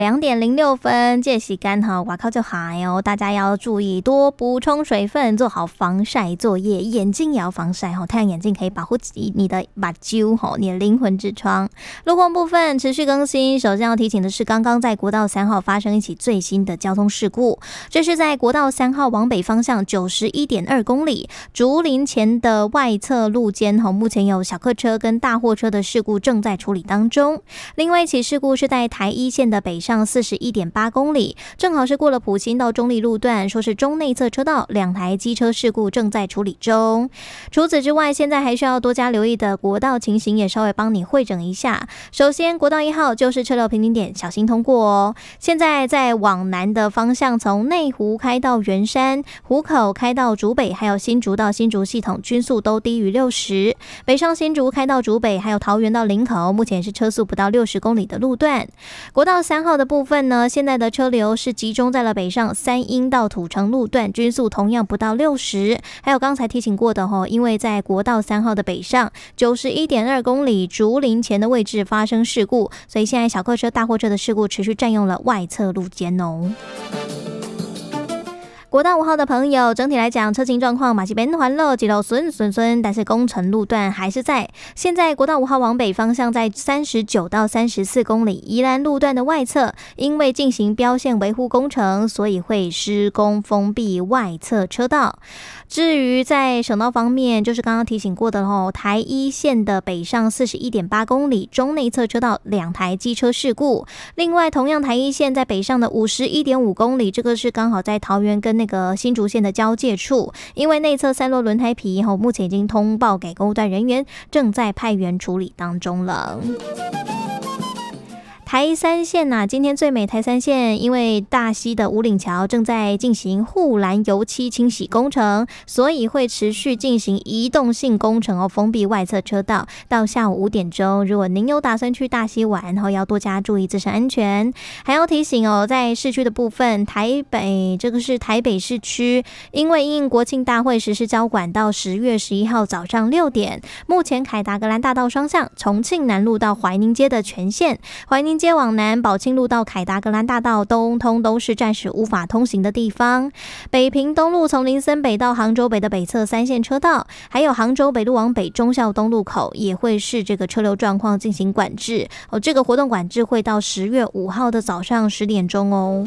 2:06，这时间哇靠就嗨哦，大家要注意多补充水分，做好防晒作业，眼睛也要防晒太阳眼镜可以保护你的目睭你的灵魂之窗。路况部分持续更新，首先要提醒的是，刚刚在国道3号发生一起最新的交通事故，这是在国道3号往北方向91.2公里竹林前的外侧路肩目前有小客车跟大货车的事故正在处理当中。另外一起事故是在台一线的北上41.8公里，正好是过了埔心到中立路段，说是中内侧车道2台机车事故正在处理中。除此之外，现在还需要多加留意的国道情形也稍微帮你汇整一下。首先国道1号就是车流平顶点，小心通过哦。现在在往南的方向，从内湖开到圆山、湖口开到竹北，还有新竹到新竹系统均速都低于60。北上新竹开到竹北，还有桃园到林口，目前是车速不到60公里的路段。国道3号的部分呢，现在的车流是集中在了北上三鶯到土城路段，均速同样不到60。还有刚才提醒过的因为在国道3号的北上91.2公里竹林前的位置发生事故，所以现在小客车、大货车的事故持续占用了外侧路肩哦。国道5号的朋友，整体来讲车情状况马西边环路几路顺，但是工程路段还是在。现在国道5号往北方向在39到34公里宜兰路段的外侧，因为进行标线维护工程，所以会施工封闭外侧车道。至于在省道方面，就是刚刚提醒过的台一线的北上41.8公里中内侧车道2台机车事故。另外同样台一线在北上的51.5公里，这个是刚好在桃园跟那个新竹县的交界处，因为内侧散落轮胎皮目前已经通报给公务段人员，正在派员处理当中了。台3线今天最美台3线因为大溪的五岭桥正在进行护栏油漆清洗工程，所以会持续进行移动性工程封闭外侧车道到下午5点钟。如果您有打算去大溪玩要多加注意自身安全。还要提醒在市区的部分，台北这个是台北市区，因为因应国庆大会实施交管到10月11号早上6点，目前凯达格兰大道双向重庆南路到怀宁街的全线，怀宁街往南宝庆路到凯达格兰大道通都是暂时无法通行的地方。北平东路从林森北到杭州北的北侧3线车道，还有杭州北路往北忠孝东路口也会是这个车流状况进行管制这个活动管制会到10月5号的早上10点钟哦。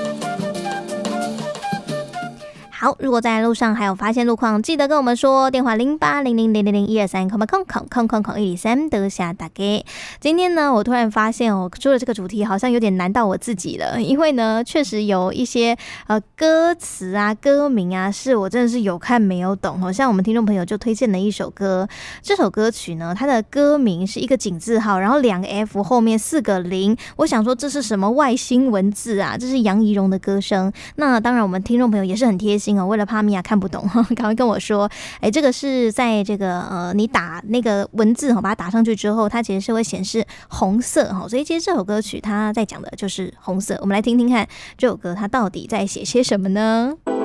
好，如果在路上还有发现路况，记得跟我们说，电话0800000123空103得下打给。今天呢，我突然发现说了这个主题好像有点难到我自己了，因为呢，确实有一些歌词啊、歌名啊，是我真的是有看没有懂像我们听众朋友就推荐了一首歌，这首歌曲呢，它的歌名是一个井字号，然后2个 F 后面4个0，我想说这是什么外星文字啊？这是杨怡蓉的歌声。那当然，我们听众朋友也是很贴心为了怕米娅看不懂，赶快跟我说，这个是在这个你打那个文字把它打上去之后，它其实是会显示红色所以其实这首歌曲它在讲的就是红色。我们来听听看这首歌它到底在写些什么呢？